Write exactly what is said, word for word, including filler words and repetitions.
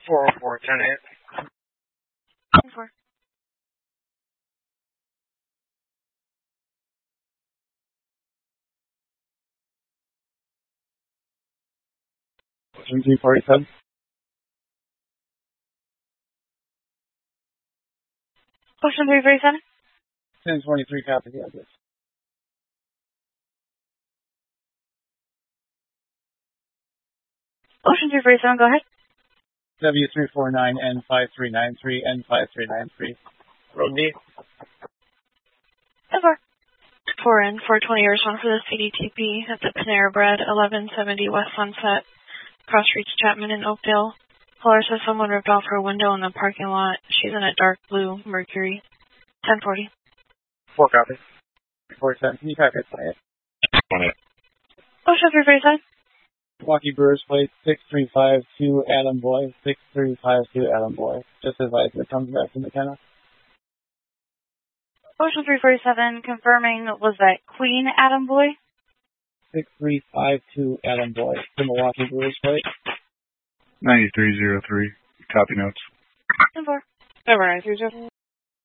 four oh four, ten eight. four. Ocean three forty-seven. Ocean three forty-seven. ten twenty-three, copy the address. Ocean three forty-seven, go ahead. W three four nine N five three nine three N five three nine three. Road D. ten four. four N four twenty, respond for the C D T P at the Panera Bread, eleven seventy West Sunset, Cross Streets, Chapman, and Oakdale. Caller says someone ripped off her window in the parking lot. She's in a dark blue Mercury. ten forty. Four copy. forty-seven, can you copy it? twenty. Ocean three forty-seven. Milwaukee Brewers Plate, six three five two Adam Boy, six three five two Adam Boy. Just advise it comes back to McKenna. Ocean three forty-seven, confirming, was that Queen Adam Boy? six three five two Adam Boy, the Milwaukee Brewers Plate. ninety-three oh three, copy notes. ten four. Never nine three zero.